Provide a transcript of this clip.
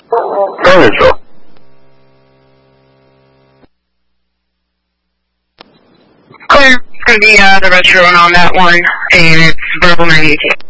Go ahead, Phil. Clear. It's going to be the retro one on that one, and it's verbal 92.